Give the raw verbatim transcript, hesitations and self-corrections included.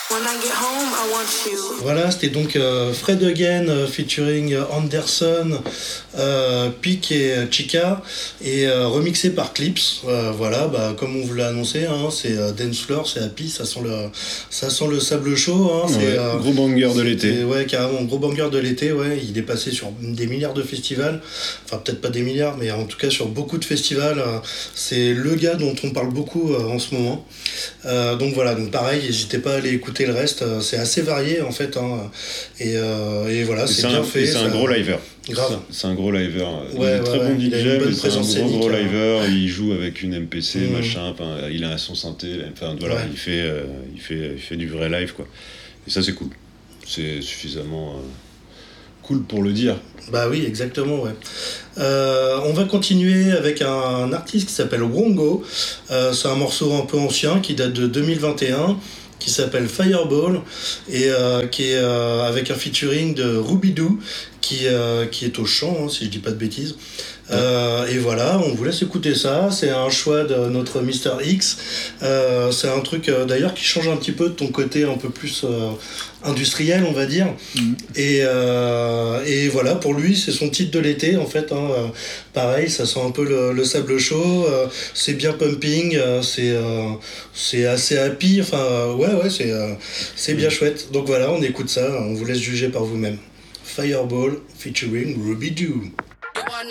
Voilà, c'était donc euh, Fred Again euh, featuring Anderson, euh, Peak et Chica, et euh, remixé par Clips. Euh, voilà, bah, comme on vous l'a annoncé, hein, c'est euh, Dance Floor, c'est happy, ça sent le, ça sent le sable chaud. Hein, c'est, ouais, euh, gros banger de l'été. Ouais, carrément, gros banger de l'été, ouais. Il est passé sur des milliards de festivals, enfin peut-être pas des milliards, mais en tout cas sur beaucoup de festivals. Euh, c'est le gars dont on parle beaucoup euh, en ce moment. Euh, donc voilà, donc pareil, n'hésitez pas à aller écouter le reste, euh, c'est assez varié en fait, hein, et, euh, et voilà, et c'est, c'est bien un, fait. C'est ça... un gros liver. Grave. C'est, c'est un gros liver. Ouais, il est ouais, très ouais, bon D J, mais c'est un gros gros liver. Hein. Il joue avec une M P C, mmh. machin. Il a son synthé. Enfin voilà, ouais. il fait, euh, il fait, il fait du vrai live quoi. Et ça c'est cool. C'est suffisamment euh, cool pour le dire. Bah oui, exactement, ouais. Euh, on va continuer avec un, un artiste qui s'appelle Wongo. Euh, c'est un morceau un peu ancien qui date de deux mille vingt et un, qui s'appelle Fireball, et euh, qui est euh, avec un featuring de Rubidou, qui, euh, qui est au chant, hein, si je dis pas de bêtises. Euh, et voilà, on vous laisse écouter ça. C'est un choix de notre Mister X. Euh, c'est un truc euh, d'ailleurs qui change un petit peu de ton côté un peu plus euh, industriel, on va dire. Mmh. Et, euh, et voilà, pour lui, c'est son titre de l'été en fait. Hein. Euh, pareil, ça sent un peu le, le sable chaud. Euh, c'est bien pumping. Euh, c'est, euh, c'est assez happy. Enfin, euh, ouais, ouais, c'est, euh, c'est bien mmh. chouette. Donc voilà, on écoute ça. On vous laisse juger par vous-même. Fireball featuring Rubidou.